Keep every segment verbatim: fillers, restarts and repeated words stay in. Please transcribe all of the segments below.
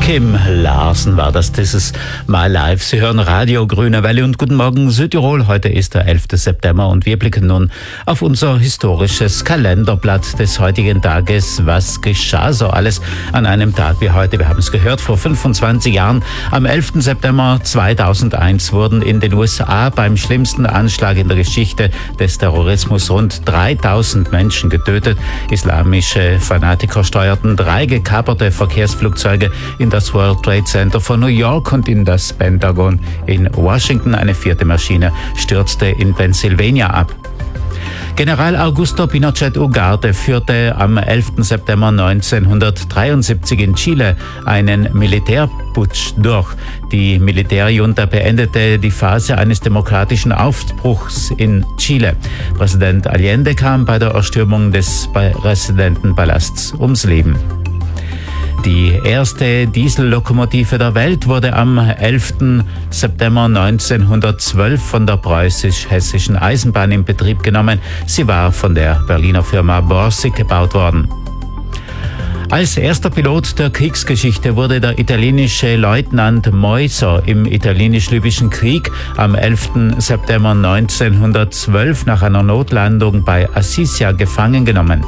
Kim Larsen war das, dieses Mal live. Sie hören Radio Grüne Welle und guten Morgen Südtirol. Heute ist der elfte September und wir blicken nun auf unser historisches Kalenderblatt des heutigen Tages. Was geschah so alles an einem Tag wie heute? Wir haben es gehört, vor fünfundzwanzig Jahren, am elften September zweitausendeins, wurden in den U S A beim schlimmsten Anschlag in der Geschichte des Terrorismus rund dreitausend Menschen getötet. Islamische Fanatiker steuerten drei gekaperte Verkehrsflugzeuge in das World Trade Center von New York und in das Pentagon in Washington. Eine vierte Maschine stürzte in Pennsylvania ab. General Augusto Pinochet Ugarte führte am elften September neunzehnhundertdreiundsiebzig in Chile einen Militärputsch durch. Die Militärjunta beendete die Phase eines demokratischen Aufbruchs in Chile. Präsident Allende kam bei der Erstürmung des Präsidentenpalasts ums Leben. Die erste Diesellokomotive der Welt wurde am elften September neunzehnhundertzwölf von der Preußisch-Hessischen Eisenbahn in Betrieb genommen. Sie war von der Berliner Firma Borsig gebaut worden. Als erster Pilot der Kriegsgeschichte wurde der italienische Leutnant Meuser im Italienisch-Libyschen Krieg am elften September neunzehnhundertzwölf nach einer Notlandung bei Assisia gefangen genommen.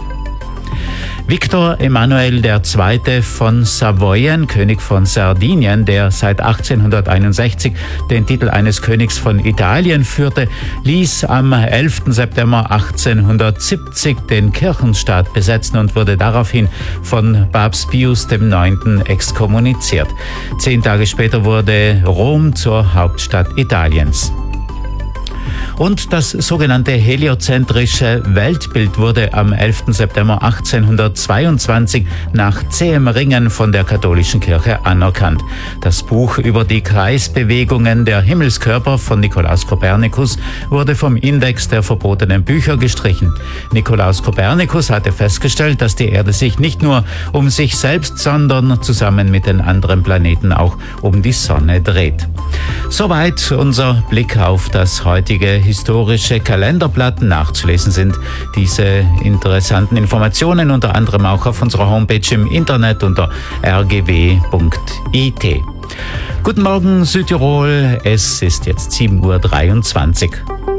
Viktor Emanuel der Zweite von Savoyen, König von Sardinien, der seit achtzehnhunderteinundsechzig den Titel eines Königs von Italien führte, ließ am elften September achtzehnhundertsiebzig den Kirchenstaat besetzen und wurde daraufhin von Papst Pius der Neunte exkommuniziert. Zehn Tage später wurde Rom zur Hauptstadt Italiens. Und das sogenannte heliozentrische Weltbild wurde am elften September achtzehnhundertzweiundzwanzig nach zähem Ringen von der katholischen Kirche anerkannt. Das Buch über die Kreisbewegungen der Himmelskörper von Nikolaus Kopernikus wurde vom Index der verbotenen Bücher gestrichen. Nikolaus Kopernikus hatte festgestellt, dass die Erde sich nicht nur um sich selbst, sondern zusammen mit den anderen Planeten auch um die Sonne dreht. Soweit unser Blick auf das heutige historische Kalenderblatt. Nachzulesen sind diese interessanten Informationen unter anderem auch auf unserer Homepage im Internet unter r g w punkt i t. Guten Morgen Südtirol, es ist jetzt sieben Uhr dreiundzwanzig.